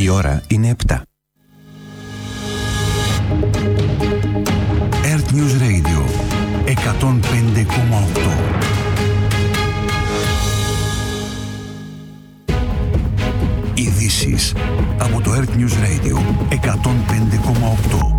Η ώρα είναι 7. Earth News Radio 105,8. Ειδήσεις από το Earth News Radio 105,8.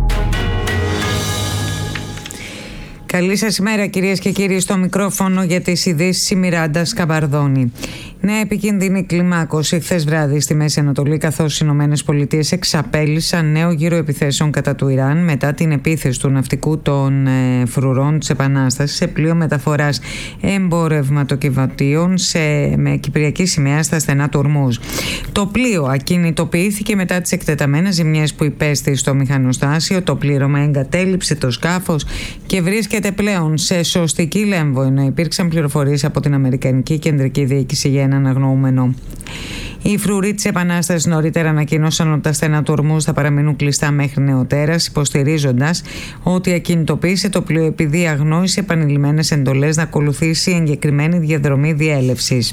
Καλή σας ημέρα κυρίες και κύριοι, στο μικρόφωνο για τις ειδήσεις η Μιράντα Σκαμπαρδόνη. Νέα επικίνδυνη κλιμάκωση χθες βράδυ στη Μέση Ανατολή, καθώς οι ΗΠΑ εξαπέλυσαν νέο γύρο επιθέσεων κατά του Ιράν μετά την επίθεση του ναυτικού των φρουρών της Επανάστασης σε πλοίο μεταφοράς εμπορευματοκιβωτίων με κυπριακή σημαία στα στενά του Ορμούζ. Το πλοίο ακινητοποιήθηκε μετά τις εκτεταμένες ζημιές που υπέστη στο μηχανοστάσιο. Το πλήρωμα εγκατέλειψε το σκάφος και βρίσκεται πλέον σε σωστική λέμβο, ενώ υπήρξαν πληροφορίες από την Αμερικανική Κεντρική Διοίκηση για έναν αγνοούμενο. Οι φρουροί της Επανάστασης νωρίτερα ανακοίνωσαν ότι τα στενά του Ορμούζ θα παραμείνουν κλειστά μέχρι νεοτέρας, υποστηρίζοντας ότι ακινητοποίησε το πλοίο επειδή αγνόησε επανειλημμένες εντολές να ακολουθήσει εγκεκριμένη διαδρομή διέλευσης.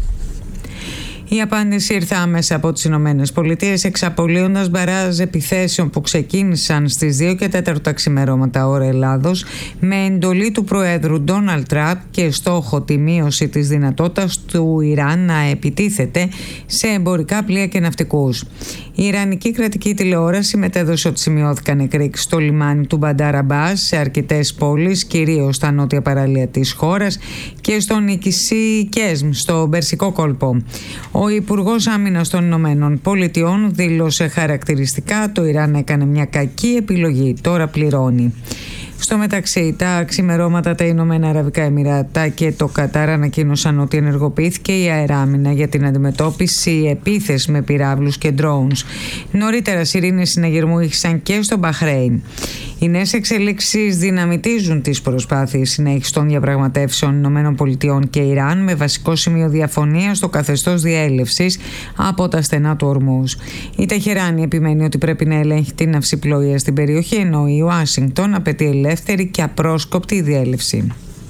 Η απάντηση ήρθε άμεσα από τις Ηνωμένες Πολιτείες, εξαπολύοντας μπαράζ επιθέσεων που ξεκίνησαν στις 2 και 4 ξημερώματα ώρα Ελλάδος με εντολή του Προέδρου Ντόναλντ Τραμπ και στόχο τη μείωση της δυνατότητας του Ιράν να επιτίθεται σε εμπορικά πλοία και ναυτικούς. Η Ιρανική κρατική τηλεόραση μετέδωσε ότι σημειώθηκαν νεκροί στο λιμάνι του Μπαντάρ Αμπάς, σε αρκετές πόλεις, κυρίως στα νότια παραλία της χώρας και στο νησί Κέσμ, στο Περσικό κόλπο. Ο Υπουργός Άμυνας των Ηνωμένων Πολιτειών δήλωσε χαρακτηριστικά: το Ιράν έκανε μια κακή επιλογή, τώρα πληρώνει. Στο μεταξύ, τα ξημερώματα τα Ηνωμένα Αραβικά Εμιράτα και το Κατάρ ανακοίνωσαν ότι ενεργοποιήθηκε η αεράμινα για την αντιμετώπιση επίθεσης με πυράβλους και drones. Νωρίτερα, σιρήνες συναγερμού ήχησαν και στο Μπαχρέιν. Οι νέες εξελίξεις δυναμητίζουν τις προσπάθειες συνέχισης των διαπραγματεύσεων Ηνωμένων Πολιτειών και Ιράν, με βασικό σημείο διαφωνίας στο καθεστώς διέλευσης από τα στενά του Ορμούζ. Η Τεχεράνη επιμένει ότι πρέπει να ελέγχει την ναυσιπλοεία στην περιοχή, ενώ η Ουάσιγκτον απαιτεί ελεύθερη και απρόσκοπτη διέλευση.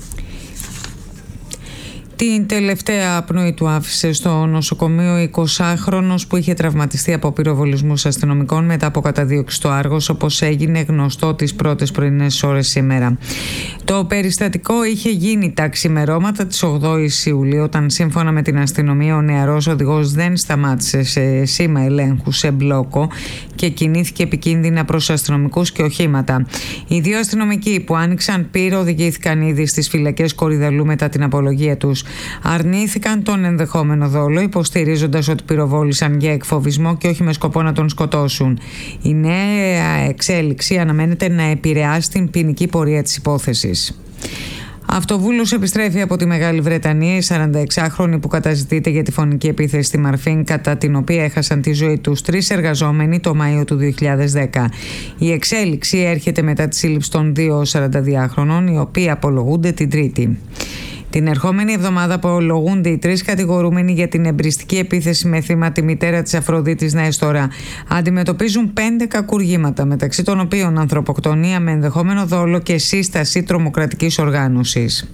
Την τελευταία πνοή του άφησε στο νοσοκομείο 20χρονος που είχε τραυματιστεί από πυροβολισμούς αστυνομικών μετά από καταδίωξη στο Άργος, όπως έγινε γνωστό τις πρώτες πρωινές ώρες σήμερα. Το περιστατικό είχε γίνει τα ξημερώματα της 8ης Ιουλίου, όταν σύμφωνα με την αστυνομία ο νεαρός οδηγός δεν σταμάτησε σε σήμα ελέγχου σε μπλόκο και κινήθηκε επικίνδυνα προς αστυνομικούς και οχήματα. Οι δύο αστυνομικοί που άνοιξαν πύρο οδηγήθηκαν ήδη στις φυλακές Κορυδαλού μετά την απολογία τους. Αρνήθηκαν τον ενδεχόμενο δόλο, υποστηρίζοντας ότι πυροβόλησαν για εκφοβισμό και όχι με σκοπό να τον σκοτώσουν. Η νέα εξέλιξη αναμένεται να επηρεάσει την ποινική πορεία της υπόθεσης. Αυτοβούλος επιστρέφει από τη Μεγάλη Βρετανία. Η 46χρονη που καταζητείται για τη φωνική επίθεση στη Μαρφίν, κατά την οποία έχασαν τη ζωή τους 3 εργαζόμενοι το Μάιο του 2010. Η εξέλιξη έρχεται μετά τη σύλληψη των 2 42χρονων, οι οποίοι απολογούνται την Τρίτη. Την ερχόμενη εβδομάδα απολογούνται οι 3 κατηγορούμενοι για την εμπριστική επίθεση με θύμα τη μητέρα της Αφροδίτης Νέστορα. Αντιμετωπίζουν 5 κακουργήματα, μεταξύ των οποίων ανθρωποκτονία με ενδεχόμενο δόλο και σύσταση τρομοκρατικής οργάνωσης.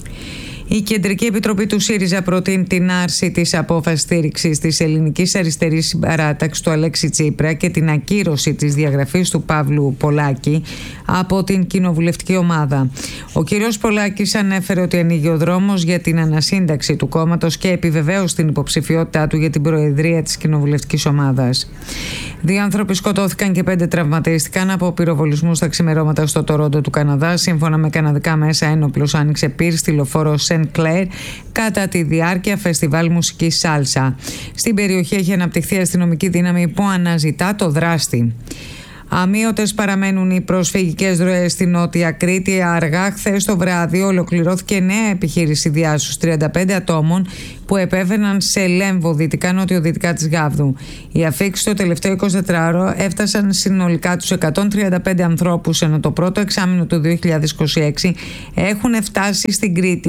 Η Κεντρική Επιτροπή του ΣΥΡΙΖΑ προτείνει την άρση της απόφασης στήριξης της Ελληνικής Αριστερής Συμπαράταξης του Αλέξη Τσίπρα και την ακύρωση της διαγραφής του Παύλου Πολάκη από την κοινοβουλευτική ομάδα. Ο κ. Πολάκης ανέφερε ότι ανοίγει ο δρόμος για την ανασύνταξη του κόμματος και επιβεβαίωσε την υποψηφιότητά του για την προεδρία της κοινοβουλευτικής ομάδας. 2 άνθρωποι σκοτώθηκαν και 5 τραυματίστηκαν από πυροβολισμούς στα ξημερώματα στο Τορόντο του Καναδά. Σύμφωνα με καναδικά μέσα, ένοπλος άνοιξε πυρ στη λεωφόρο Σεν Κλέρ κατά τη διάρκεια φεστιβάλ μουσικής σάλσα. Στην περιοχή έχει αναπτυχθεί αστυνομική δύναμη που αναζητά το δράστη. Αμείωτες παραμένουν οι προσφυγικές ροές στη Νότια Κρήτη. Αργά χθες το βράδυ ολοκληρώθηκε νέα επιχείρηση διάσωσης 35 ατόμων που επέβαιναν σε Λέμβο, δυτικά-νοτιοδυτικά της Γάβδου. Οι αφίξεις το τελευταίο 24ωρο έφτασαν συνολικά τους 135 ανθρώπους, ενώ το πρώτο εξάμηνο του 2026 έχουν φτάσει στην Κρήτη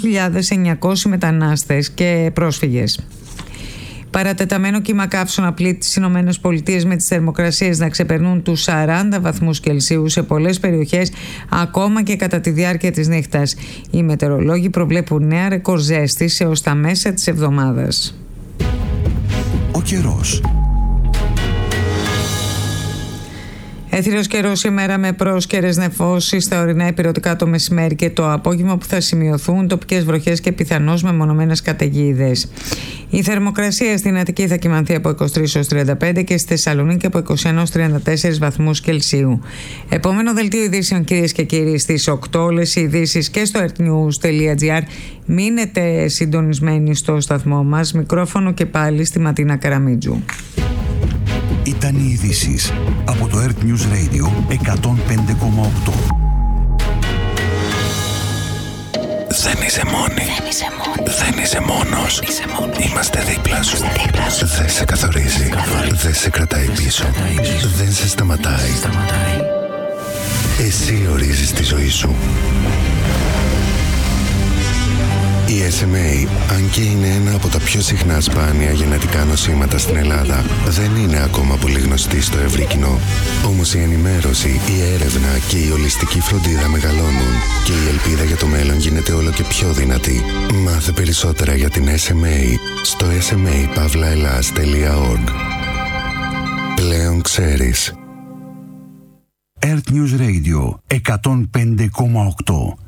8.900 μετανάστες και πρόσφυγες. Παρατεταμένο κύμα καύσωνα πλήττει τις Ηνωμένες Πολιτείες, με τις θερμοκρασίες να ξεπερνούν τους 40 βαθμούς Κελσίου σε πολλές περιοχές, ακόμα και κατά τη διάρκεια της νύχτας. Οι μετεωρολόγοι προβλέπουν νέα ρεκόρ ζέστης έως τα μέσα της εβδομάδας. Ο καιρός. Έθριος καιρός σήμερα με πρόσκαιρες νεφώσεις στα ορεινά ηπειρωτικά το μεσημέρι και το απόγευμα, που θα σημειωθούν τοπικές βροχές και πιθανώς μεμονωμένες καταιγίδες. Η θερμοκρασία στην Αττική θα κυμανθεί από 23 έως 35 και στη Θεσσαλονίκη από 21 έως 34 βαθμούς Κελσίου. Επόμενο δελτίο ειδήσεων, κυρίες και κύριοι, στις 8. Όλες οι ειδήσεις και στο earthnews.gr. Μείνετε συντονισμένοι στο σταθμό μας. Μικρόφωνο και πάλι στη Ματίνα Καραμίτζου. Ήταν οι ειδήσεις από το Earth News Radio 105,8. Δεν είσαι μόνη. Δεν είσαι μόνος. Είμαστε δίπλα σου. Δεν σε καθορίζει. Δεν σε κρατάει πίσω. Δεν σε σταματάει. Εσύ ορίζεις τη ζωή σου. Η SMA, αν και είναι ένα από τα πιο συχνά σπάνια γενετικά νοσήματα στην Ελλάδα, δεν είναι ακόμα πολύ γνωστή στο ευρύ κοινό. Όμως η ενημέρωση, η έρευνα και η ολιστική φροντίδα μεγαλώνουν και η ελπίδα για το μέλλον γίνεται όλο και πιο δυνατή. Μάθε περισσότερα για την SMA στο sma-pavlaelas.org. Πλέον ξέρεις. Earth News Radio 105,8.